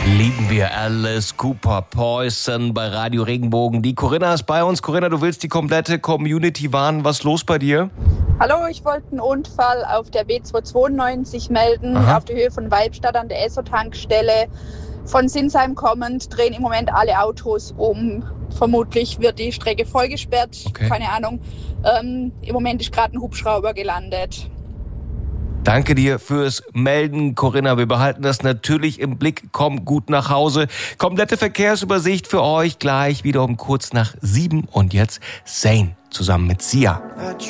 Lieben wir Alice Cooper Poison bei Radio Regenbogen. Die Corinna ist bei uns. Corinna, du willst die komplette Community warnen. Was ist los bei dir? Hallo, ich wollte einen Unfall auf der B292 melden, auf der Höhe von Weibstadt an der Esso-Tankstelle. Von Sinsheim kommend drehen im Moment alle Autos um. Vermutlich wird die Strecke vollgesperrt, keine Ahnung. Im Moment ist gerade ein Hubschrauber gelandet. Danke dir fürs Melden, Corinna. Wir behalten das natürlich im Blick. Komm gut nach Hause. Komplette Verkehrsübersicht für euch gleich wieder um kurz nach 7. Und jetzt Zayn zusammen mit Sia.